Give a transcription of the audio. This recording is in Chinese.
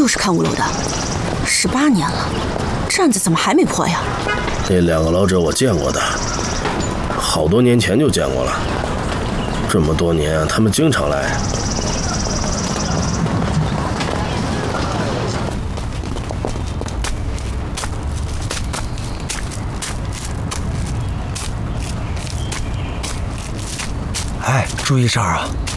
又是看5楼的，18年了，站子怎么还没破呀？ 那2个老者我见过的，好多年前就见过了。这么多年，他们经常来。 哎，注意事儿啊！